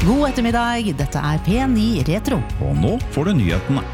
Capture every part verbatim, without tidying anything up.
God ettermiddag, dette er P ni Retro. Og nå får du nyhetene.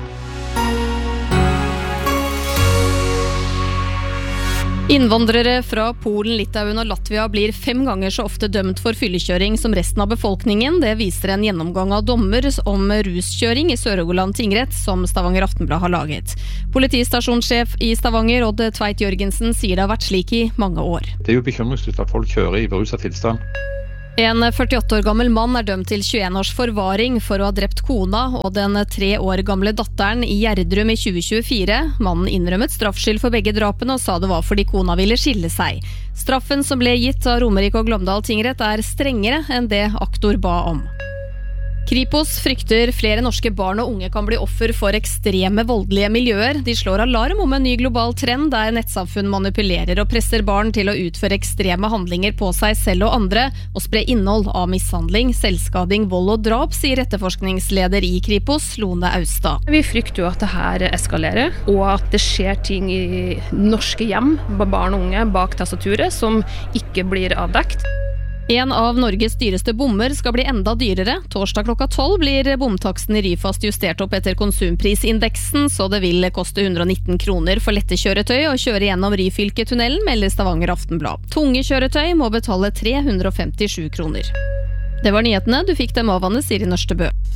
Innvandrere fra Polen, Litauen og Latvia blir fem ganger så ofte dømt for fyllekjøring som resten av befolkningen. Det viser en gjennomgang av dommer om ruskjøring i Sør-Rogaland tingrett som Stavanger Aftenblad har laget. Politistasjonssjef i Stavanger, Odd Tveit Jørgensen, sier det har vært slik i mange år. Det er jo bekymringsfullt at folk kjører i beruset tilstand. En førtiåtte år gammel mann er dømt til tjueen års forvaring for å ha drept kona og den tre år gamle datteren i Gjerdrum i tjue tjuefire. Mannen innrømmet straffskyld for begge drapene og sa det var fordi kona ville skille seg. Straffen som ble gitt av Romerike og Glåmdal tingrett er strengere enn det aktor ba om. Kripos frykter flere norske barn og unge kan bli offer for ekstreme voldelige miljøer. De slår alarm om en ny global trend der nettsamfunn manipulerer og presser barn til å utføre ekstreme handlinger på seg selv og andre, og spre innhold av mishandling, selvskading, vold og drap, sier etterforskningsleder i Kripos, Lone Austad. Vi frykter jo at det her eskalerer, og at det skjer ting i norske hjem, barn og unge bak tastaturet, som ikke blir avdekt. En av Norges dyreste bommer skal bli enda dyrere. Torsdag klokka tolv blir bomtaksten i Ryfast justert opp etter konsumprisindeksen, så det vil koste hundre og nitten kroner for lette kjøretøy å kjøre gjennom Ryfylketunnelen, melder Stavanger Aftenblad. Tunge kjøretøy må betale tre hundre og femtisju kroner. Det var nyhetene, du fikk dem av Anne Siri Nørstebø.